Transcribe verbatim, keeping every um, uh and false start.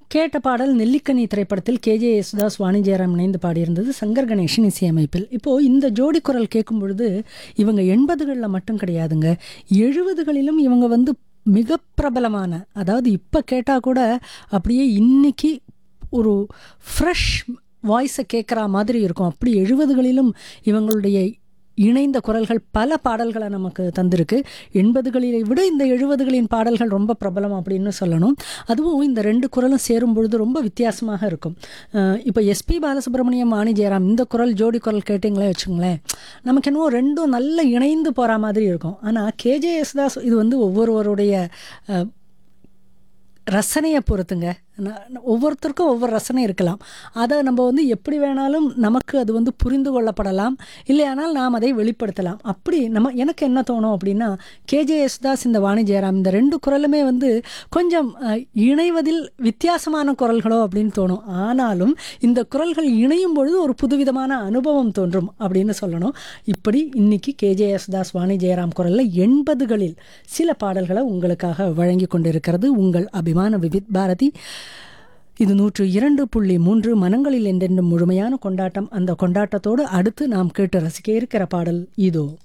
கேட்ட பாடல் நெல்லிக்கனி திரைப்படத்தில் கேஜே யேசுதாஸ் வாணி ஜெயராம் இணைந்து பாடியிருந்தது சங்கர் கணேஷின் இசையமைப்பில். இப்போது இந்த ஜோடி குரல் கேட்கும் பொழுது இவங்க எண்பதுகளில் மட்டும் கிடையாதுங்க, எழுபதுகளிலும் இவங்க வந்து மிக பிரபலமான, அதாவது இப்போ கேட்டால் கூட அப்படியே இன்னைக்கு ஒரு ஃப்ரெஷ் வாய்ஸை கேட்குற மாதிரி இருக்கும். அப்படி எழுபதுகளிலும் இவங்களுடைய இணைந்த குரல்கள் பல பாடல்களை நமக்கு தந்திருக்கு. எண்பதுகளிலை விட இந்த எழுபதுகளின் பாடல்கள் ரொம்ப பிரபலம் அப்படின்னு சொல்லணும். அதுவும் இந்த ரெண்டு குரலும் சேரும் பொழுது ரொம்ப வித்தியாசமாக இருக்கும். இப்போ எஸ்பி பாலசுப்ரமணியம், வாணி ஜெயராம் இந்த குரல் ஜோடி குரல் கேட்டிங்களே வச்சுங்களேன், நமக்கு என்னவோ ரெண்டும் நல்லா இணைந்து போகிற மாதிரி இருக்கும். ஆனால் கேஜே யேசுதாஸ் இது வந்து ஒவ்வொருவருடைய ரசனையை பொறுத்துங்க. ஒவ்வொருத்தருக்கும் ஒவ்வொரு ரசனை இருக்கலாம். அதை நம்ம வந்து எப்படி வேணாலும் நமக்கு அது வந்து புரிந்து கொள்ளப்படலாம், இல்லையானால் நாம் அதை வெளிப்படுத்தலாம். அப்படி நம்ம எனக்கு என்ன தோணும் அப்படின்னா, கேஜே யேசுதாஸ் இந்த வாணி ஜெயராம் இந்த ரெண்டு குரலுமே வந்து கொஞ்சம் இணைவதில் வித்தியாசமான குரல்களோ அப்படின்னு தோணும். ஆனாலும் இந்த குரல்கள் இணையும் பொழுது ஒரு புதுவிதமான அனுபவம் தோன்றும் அப்படின்னு சொல்லணும். இப்படி இன்னைக்கு கேஜே யேசுதாஸ் வாணி ஜெயராம் குரலில் எண்பதுகளில் சில பாடல்களை உங்களுக்காக வழங்கி கொண்டிருக்கிறது உங்கள் அபிமான விவித் பாரதி. இது நூற்று இரண்டு புள்ளி மூன்று மனங்களில் என்றென்றும் முழுமையான கொண்டாட்டம். அந்த கொண்டாட்டத்தோடு அடுத்து நாம் கேட்டு ரசிக்க இருக்கிற பாடல் இதோ.